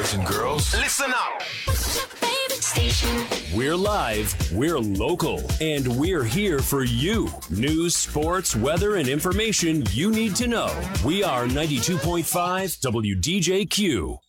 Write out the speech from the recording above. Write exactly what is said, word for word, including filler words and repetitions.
boys and girls. Listen up. We're live, we're local, and we're here for you. News, sports, weather, and information you need to know. We are ninety-two point five W D J Q.